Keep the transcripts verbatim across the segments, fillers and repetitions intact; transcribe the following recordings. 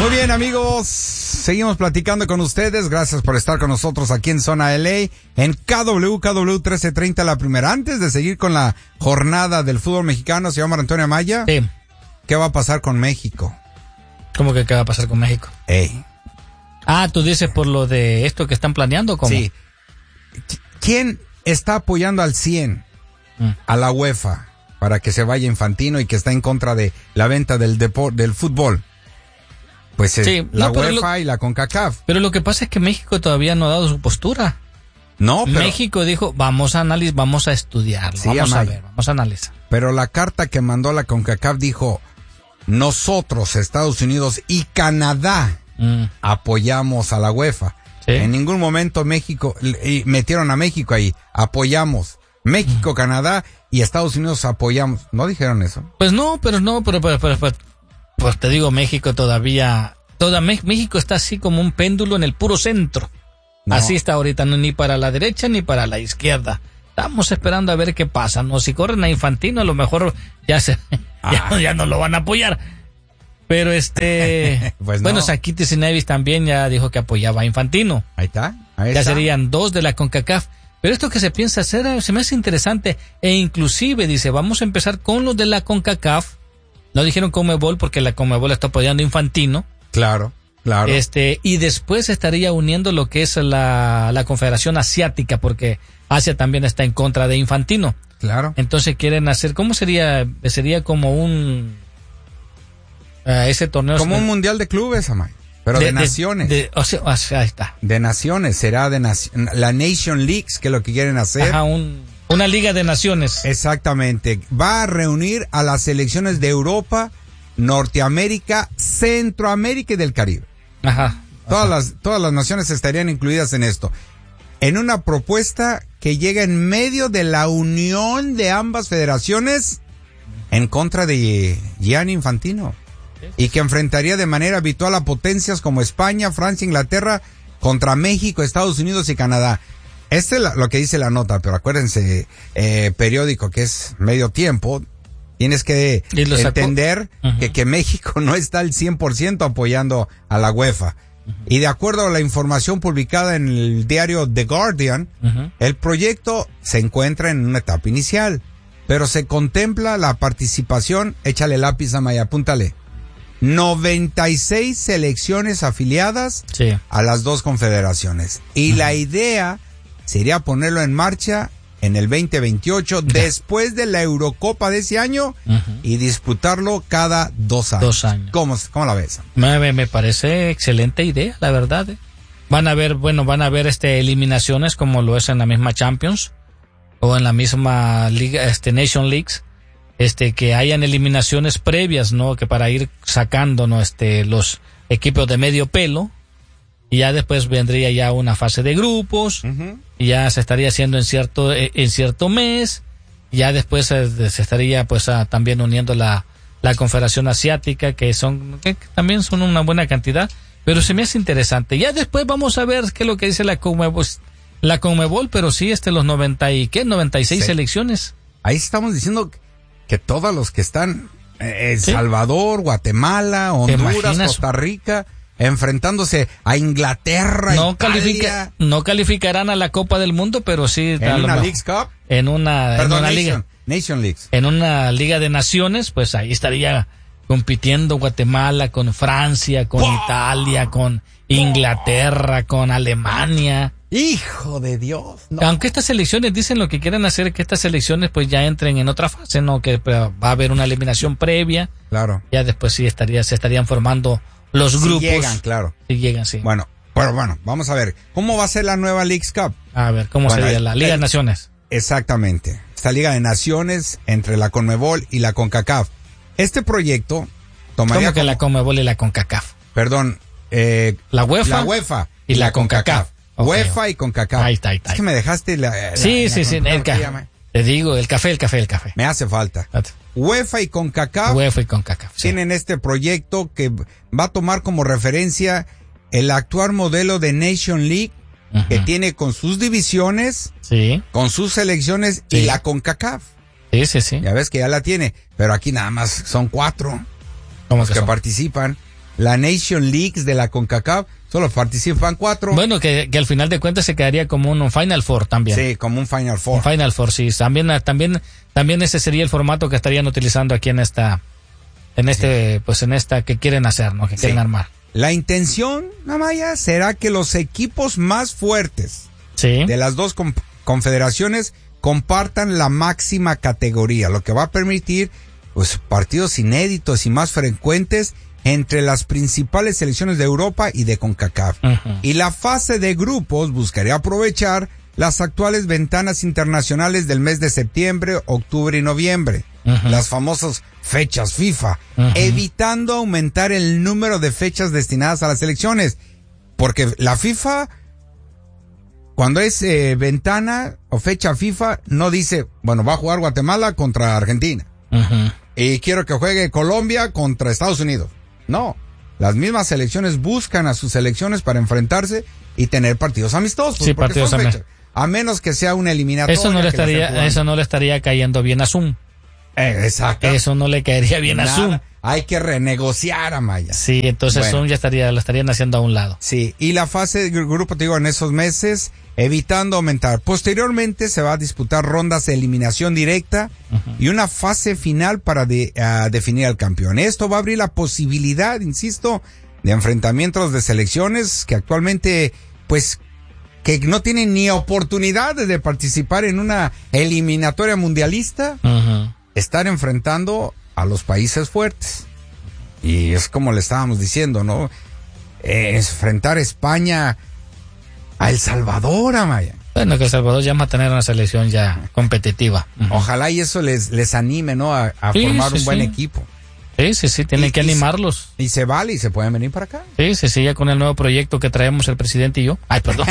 Muy bien, amigos, seguimos platicando con ustedes. Gracias por estar con nosotros aquí en Zona L A, en K W, K W trece treinta, la primera. Antes de seguir con la jornada del fútbol mexicano, señor Mar Antonio Amaya, Sí. ¿qué va a pasar con México? ¿Cómo que qué va a pasar con México? Ey. Ah, tú dices por lo de esto que están planeando, ¿cómo? Sí. ¿Quién está apoyando al cien Mm. a la UEFA para que se vaya Infantino y que está en contra de la venta del depor- del fútbol? Pues eh, Sí, la no, pero UEFA lo- y la CONCACAF. Pero lo que pasa es que México todavía no ha dado su postura. No, pero, México dijo, vamos a analizar, vamos a estudiarlo, Sí, vamos a Amaya. ver, vamos a analizar. pero la carta que mandó la CONCACAF dijo, nosotros, Estados Unidos y Canadá, Mm. apoyamos a la UEFA. Sí. En ningún momento México, y metieron a México ahí, apoyamos. México, Canadá y Estados Unidos apoyamos. ¿No dijeron eso? Pues no, pero no, pero, pero, pero, pero- pues te digo, México todavía, toda Me- México está así como un péndulo en el puro centro. No. Así está ahorita, no, ni para la derecha ni para la izquierda. Estamos esperando a ver qué pasa, ¿no? Si corren a Infantino, a lo mejor ya se, ya, Ah. ya no lo van a apoyar. Pero este, Pues no. bueno, Saquitis y Nevis también ya dijo que apoyaba a Infantino. Ahí está. Ahí Ya está. serían dos de la CONCACAF. Pero esto que se piensa hacer se me hace interesante. E inclusive dice, vamos a empezar con los de la CONCACAF. No dijeron Conmebol porque la Conmebol está apoyando a Infantino. Claro, claro. Este, y después estaría uniendo lo que es la, la Confederación Asiática, porque Asia también está en contra de Infantino. Claro. Entonces quieren hacer, ¿cómo sería? Sería como un, eh, ese torneo. Como un mundial de clubes, Amay. Pero de, naciones. De, de- o sea, o sea, ahí está. naciones. Será de naci- la Nation Leagues, que es lo que quieren hacer. Ajá, un, una liga de naciones. Exactamente. Va a reunir a las selecciones de Europa, Norteamérica, Centroamérica y del Caribe. Ajá. Todas las, todas las naciones estarían incluidas en esto. En una propuesta que llega en medio de la unión de ambas federaciones en contra de Gianni Infantino. Y que enfrentaría de manera habitual a potencias como España, Francia, Inglaterra contra México, Estados Unidos y Canadá. Este es la- lo que dice la nota, pero acuérdense, eh, periódico que es medio tiempo, tienes que Y lo sacó- entender Ujú. que, que México no está al cien por ciento apoyando a la UEFA. Y de acuerdo a la información publicada en el diario The Guardian, Ujú. el proyecto se encuentra en una etapa inicial, pero se contempla la participación, échale lápiz a Maya, apúntale, noventa y seis selecciones afiliadas Sí. a las dos confederaciones. Y la idea sería ponerlo en marcha en el veinte veintiocho, Ya. después de la Eurocopa de ese año, Ujú. y disputarlo cada dos años. Dos años. ¿Cómo, cómo la ves? Me, me- me parece excelente idea, la verdad. eh. Van a ver, bueno, van a ver este eliminaciones como lo es en la misma Champions o en la misma liga, este Nation Leagues, este que hayan eliminaciones previas, ¿no? Que para ir sacando, ¿no? Este los equipos de medio pelo y ya después vendría ya una fase de grupos. Y ya se estaría haciendo en cierto eh, en cierto mes, ya después eh, se estaría pues ah, también uniendo la, la Confederación Asiática, que son que también son una buena cantidad, pero se me hace interesante. Ya después vamos a ver qué es lo que dice la Conmebol, la Conmebol, pero sí este los noventa y qué, noventa y seis Sí. selecciones. Ahí estamos diciendo que todos los que están, eh, El Sí. Salvador, Guatemala, Honduras, imaginas? Costa Rica, enfrentándose a Inglaterra, No Italia, califica, no calificarán a la Copa del Mundo, pero sí a en lo una mejor- Leagues Cup, en una, en perdón, una Nation, liga. Nation Leagues. En una liga de naciones, pues ahí estaría compitiendo Guatemala con Francia, con Italia, con Inglaterra, con Alemania. Hijo de Dios. No. Aunque estas selecciones dicen lo que quieren hacer, que estas selecciones pues ya entren en otra fase, ¿no? Que pues, va a haber una eliminación previa, Claro. ya después sí estaría, se estarían formando los Si grupos. llegan, claro. Si llegan, sí. Bueno, bueno, bueno, vamos a ver. ¿Cómo va a ser la nueva Leagues Cup? A ver, ¿cómo Bueno, sería el- la Liga de el- Naciones? Exactamente. Esta Liga de Naciones entre la Conmebol y la CONCACAF. Este proyecto tomaría ¿Cómo que como- la Conmebol y la CONCACAF? perdón, eh, La UEFA. la UEFA y la CONCACAF. Ok. UEFA y CONCACAF. Ahí está, ahí está. Es que me dejaste la... la- Sí, la- sí, sí. la- El ca- llama? te digo, el café, el café, el café. Me hace falta. UEFA y CONCACAF UEFA y CONCACAF. Sí. tienen este proyecto que va a tomar como referencia el actual modelo de Nation League, Ujú. que tiene con sus divisiones, Sí, con sus selecciones Sí. y la CONCACAF. sí, sí, sí. Ya ves que ya la tiene, pero aquí nada más son cuatro ¿Cómo los que que son? participan. la Nation League de la CONCACAF, solo participan cuatro. Bueno, que, que al final de cuentas se quedaría como un, un Final Four también. Sí, como un Final Four. Un Final Four, sí. También, también, también ese sería el formato que estarían utilizando aquí en esta, en este, sí. pues en esta que quieren hacer, ¿no? Que sí. quieren armar. La intención, Amaya, será que los equipos más fuertes sí. de las dos con- confederaciones compartan la máxima categoría, lo que va a permitir pues partidos inéditos y más frecuentes entre las principales selecciones de Europa y de CONCACAF. Uh-huh. Y la fase de grupos buscaría aprovechar las actuales ventanas internacionales del mes de septiembre, octubre y noviembre, uh-huh. las famosas fechas FIFA, uh-huh. evitando aumentar el número de fechas destinadas a las selecciones, porque la FIFA, cuando es eh, ventana o fecha FIFA, no dice, bueno, va a jugar Guatemala contra Argentina, uh-huh. y quiero que juegue Colombia contra Estados Unidos. No, las mismas selecciones buscan a sus selecciones para enfrentarse y tener partidos amistosos. Sí, partidos amistosos. A menos que sea una eliminatoria. Eso no le estaría, eso no le estaría cayendo bien a Zoom. Eh, exacto. Eso no le caería bien Nada, a Zoom. Hay que renegociar, Amaya. Sí, entonces bueno. Zoom ya estaría, lo estarían haciendo a un lado. Sí, y la fase de grupo, te digo, en esos meses, evitando aumentar. Posteriormente se va a disputar rondas de eliminación directa uh-huh. y una fase final para de, uh, definir al campeón. Esto va a abrir la posibilidad, insisto, de enfrentamientos de selecciones que actualmente, pues, que no tienen ni oportunidades de participar en una eliminatoria mundialista, uh-huh. estar enfrentando a los países fuertes. Y es como le estábamos diciendo, ¿no? Eh, enfrentar España a El Salvador, Amaya. Bueno, que El Salvador ya va a tener una selección ya competitiva. Uh-huh. Ojalá y eso les, les anime, ¿no? A, a sí, formar sí, un buen sí. equipo. Sí, sí, sí, tienen y, que y animarlos. Se, y se vale y se pueden venir para acá. Sí, sí, sí, ya con el nuevo proyecto que traemos el presidente y yo. Ay, perdón.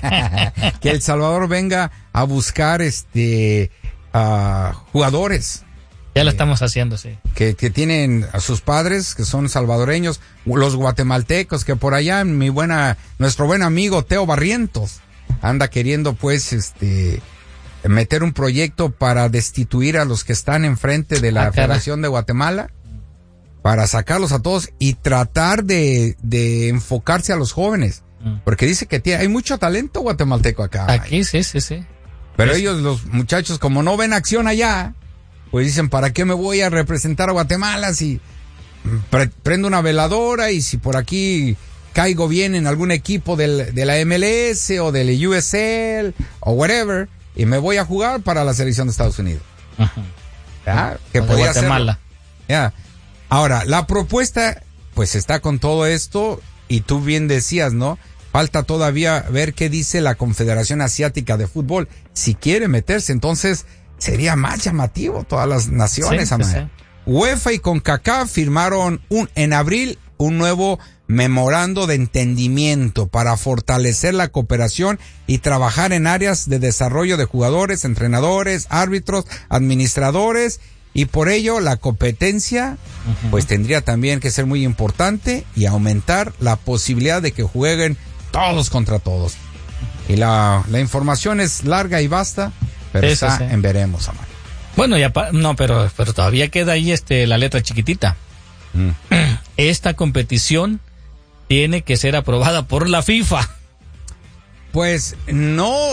Que El Salvador venga a buscar este uh, jugadores. Ya lo estamos haciendo, sí. Que, que tienen a sus padres, que son salvadoreños, los guatemaltecos, que por allá mi buena, nuestro buen amigo Teo Barrientos anda queriendo pues este meter un proyecto para destituir a los que están enfrente de la ah, Federación de Guatemala, para sacarlos a todos y tratar de, de enfocarse a los jóvenes, mm. porque dice que tiene, hay mucho talento guatemalteco acá. Aquí, sí, sí, sí. Pero es... ellos, los muchachos, como no ven acción allá, pues dicen, ¿para qué me voy a representar a Guatemala si pre- prendo una veladora y si por aquí caigo bien en algún equipo del, de la M L S o del U S L o whatever y me voy a jugar para la selección de Estados Unidos? Ajá. ¿Ya? Que o de podía Guatemala. Ya. Ahora, la propuesta pues está con todo esto y tú bien decías, ¿no? Falta todavía ver qué dice la Confederación Asiática de Fútbol. Si quiere meterse, entonces sería más llamativo todas las naciones, sí, sí, sí. UEFA y CONCACAF firmaron un, en abril un nuevo memorando de entendimiento para fortalecer la cooperación y trabajar en áreas de desarrollo de jugadores, entrenadores, árbitros, administradores, y por ello la competencia uh-huh. pues tendría también que ser muy importante y aumentar la posibilidad de que jueguen todos contra todos. Y la, la información es larga y vasta, pero sí, está sí, sí. en veremos, Amar. Bueno, ya pa- no, pero pero todavía queda ahí este la letra chiquitita. Mm. Esta competición tiene que ser aprobada por la FIFA. Pues no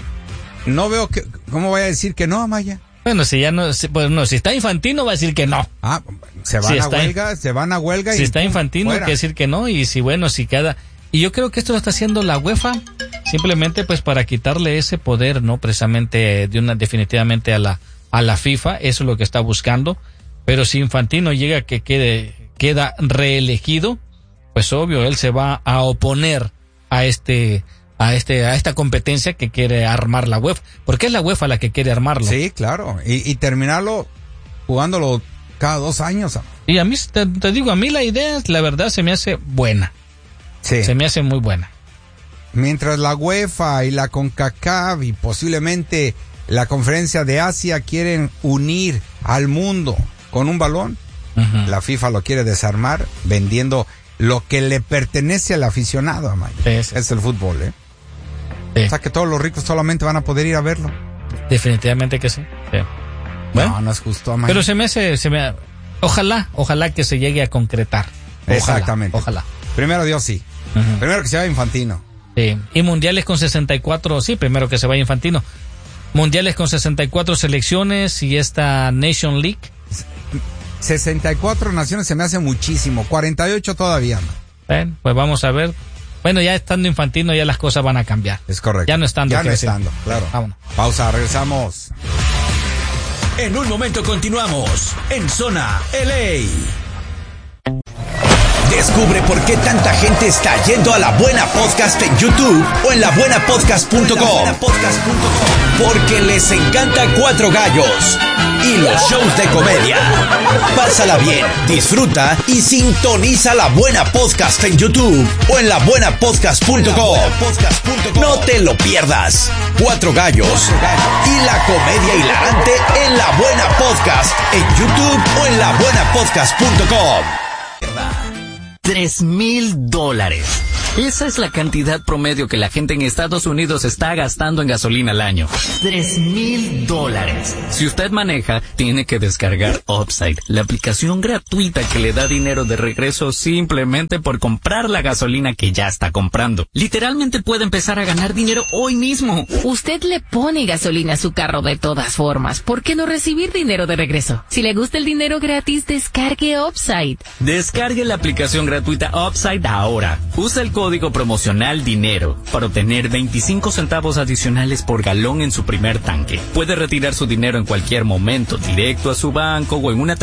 no veo que cómo voy a decir que no, Amaya. Bueno, si ya no, si, pues no, si está Infantino va a decir que no. Ah, se van si a huelga, in, se van a huelga. Si y está Infantino hay que decir que no, y si bueno, si cada... Y yo creo que esto lo está haciendo la UEFA simplemente pues para quitarle ese poder, ¿no? Precisamente de una, definitivamente a la, a la FIFA, eso es lo que está buscando. Pero si Infantino llega que quede, queda reelegido, pues obvio, él se va a oponer a este... a este a esta competencia que quiere armar la UEFA, porque es la UEFA la que quiere armarlo. Sí, claro, y, y terminarlo jugándolo cada dos años. Y a mí, te, te digo, a mí la idea, la verdad, se me hace buena. Sí. Se me hace muy buena. Mientras la UEFA y la CONCACAF y posiblemente la Conferencia de Asia quieren unir al mundo con un balón, uh-huh. la FIFA lo quiere desarmar vendiendo lo que le pertenece al aficionado, Amaya. Sí, sí. Es el fútbol, ¿eh? Sí. O sea que todos los ricos solamente van a poder ir a verlo. Definitivamente que sí. sí. Bueno, no, no es justo, Amaya. Pero se me hace, se me, ojalá, ojalá que se llegue a concretar. Ojalá, Exactamente. Ojalá. Primero Dios sí. Uh-huh. Primero que se vaya Infantino. Sí. Y mundiales con sesenta y cuatro, sí, primero que se vaya Infantino. Mundiales con sesenta y cuatro selecciones y esta Nation League. sesenta y cuatro naciones se me hace muchísimo, cuarenta y ocho todavía. Bueno, pues vamos a ver. Bueno, ya estando Infantino ya las cosas van a cambiar. Es correcto. Ya no estando. Ya no estando, claro. Vámonos. Pausa, regresamos. En un momento continuamos en Zona L A. Descubre por qué tanta gente está yendo a La Buena Podcast en YouTube o en la buena podcast punto com. Porque les encanta Cuatro Gallos y los shows de comedia. Pásala bien, disfruta y sintoniza La Buena Podcast en YouTube o en la buena podcast punto com. No te lo pierdas. Cuatro Gallos y la comedia hilarante en La Buena Podcast en YouTube o en la buena podcast punto com. Tres mil dólares. Esa es la cantidad promedio que la gente en Estados Unidos está gastando en gasolina al año. Tres mil dólares. Si usted maneja, tiene que descargar Upside, la aplicación gratuita que le da dinero de regreso simplemente por comprar la gasolina que ya está comprando. Literalmente puede empezar a ganar dinero hoy mismo. Usted le pone gasolina a su carro de todas formas. ¿Por qué no recibir dinero de regreso? Si le gusta el dinero gratis, descargue Upside. Descargue la aplicación gratuita Upside ahora. Usa el código promocional DINERO para obtener veinticinco centavos adicionales por galón en su primer tanque. Puede retirar su dinero en cualquier momento, directo a su banco o en una